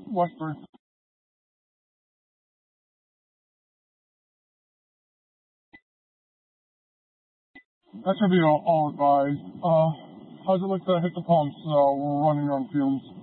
Westbury. That should be all advised. How's it look to hit the pumps? We're running on fumes.